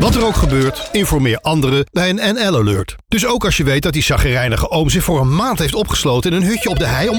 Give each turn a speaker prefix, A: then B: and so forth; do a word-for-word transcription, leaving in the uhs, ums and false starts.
A: Wat er ook gebeurt, informeer anderen bij een N L-alert. Dus ook als je weet dat die chagrijnige oom zich voor een maand heeft opgesloten in een hutje op de hei om